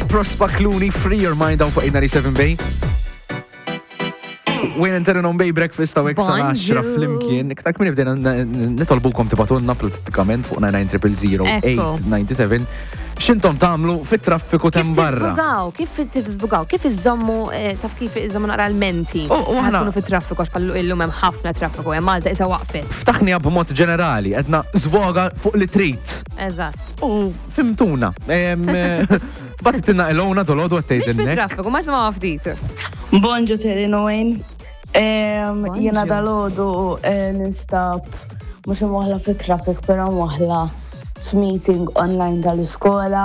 Prospa Clooney, free your mind down fuq 87 Bay. Wayne Internet on Bay Breakfast ta' wek sal-10 fl-imkien. Iktar kmini bdejna nitolbukom tibatulna pratikament fuq 9900897 x'intom tagħmlu fit-traffiku temm barra. Kif tifżbugaw, kif iżommu taf kif iżommu naqra l-menti. Tkunu fit-traffiku għax pallu illum hemm ħafna traffiku, hemm Malta isa waqfet. Ftaħni b'mod ġenerali, qedna żvoga fuq li trid. Eżatt. U fimtuna. Battitina Elona dolodu għattejdennek. Mhix fit-traffiku, ma smgħu ftit. Bonġu Terino Wayne. Jena dalodu ninstab mux moħla fit-traffic, pero moħla f'meeting online tal-iskola.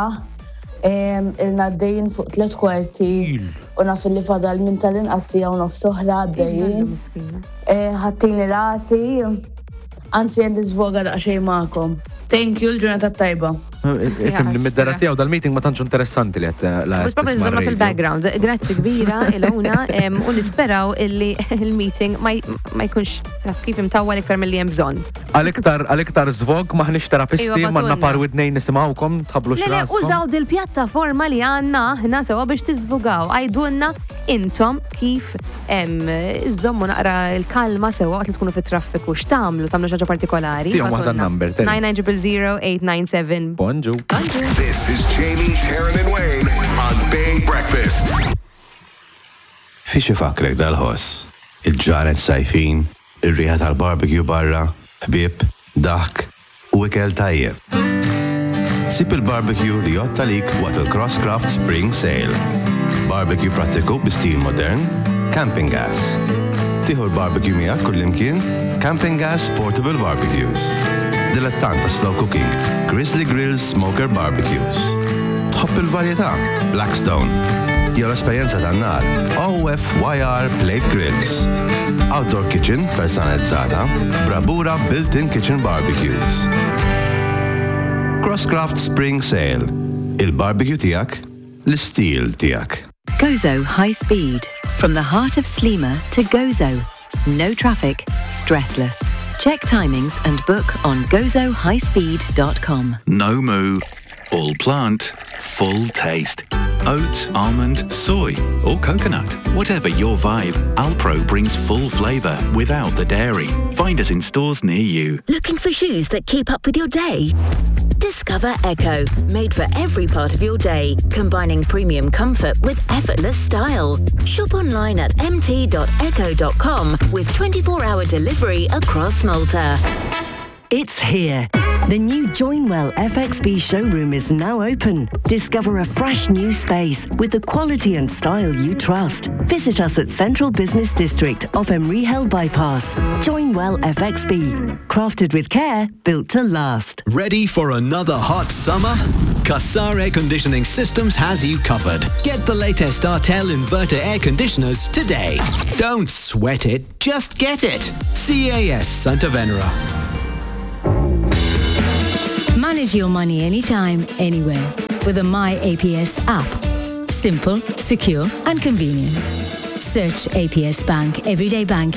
Il-na d-dejn fuq 3 kwarti u naf li fadal minn tal-inqassija u naf soħra d-dejn. Ħattini rasi, anzi jendi zvoga daqxej ma'kom. Thank you, l-ġurnata tajba. Fimni mid-dara tiegħu dal-meeting ma tantx interessanti li qed la. Bus proprio nżomma fil-background. Grazzi kbira Ilona u nisperaw illi il-meeting ma jkunx naf kif imtawwal iktar milli hemm bżonn. Għal-iktar żvog maħniex terapisti manna par widnejn nisimgħukom tħabblu x'raskom. Użaw dil-pjattaforma li għandna aħna sewwa biex tiżvugaw. Għajdulna intom kif iżommu naqra l-kalma sewwa waqt li tkunu fit-traffiku x'tagħmlu xi ħaġa partikolari. Tihom waħda n-number 9900897. Bonjour. This is Jamie, Taryn and Wayne on Bay Breakfast. Fiex ifakrek dal-ħoss, il-ġaret sajfin, ir-riħa tal-barbecue barra, ħbieb, daħk u ikel tajjeb. Sip il-barbecue li jotta lik waqt il-Crosscraft Spring Sale. Barbecue prattiku bi-stil modern, camping gas. Tieħu l-barbecue miegħek kullimkien, Camping Gas Portable Barbecues. Dilettanta slow cooking, Grizzly Grills Smoker Barbecues. Tħobb il-varjetà, Blackstone. Jew l-esperjenza tan-nar, OFYR Plate Grills. Outdoor kitchen personalizzata, Bravura Built-in Kitchen Barbecues. Crosscraft Spring Sale. Il-barbecue tiegħek, l-istil tiegħek. Gozo High Speed. From the heart of Sliema to Gozo. No traffic, stressless. Check timings and book on gozohighspeed.com. No moo, all plant, full taste. Oat, almond, soy, or coconut. Whatever your vibe, Alpro brings full flavour without the dairy. Find us in stores near you. Looking for shoes that keep up with your day? Discover Echo, made for every part of your day, combining premium comfort with effortless style. Shop online at mt.echo.com with 24-hour delivery across Malta. It's here. The new Joinwell FXB showroom is now open. Discover a fresh new space with the quality and style you trust. Visit us at Central Business District off Emry Hill Bypass. Joinwell FXB. Crafted with care, built to last. Ready for another hot summer? Qassar Air Conditioning Systems has you covered. Get the latest Artel inverter air conditioners today. Don't sweat it, just get it. CAS Santa Venera. Manage your money anytime, anywhere with the My APS app. Simple, secure and convenient. Search APS Bank Everyday Bank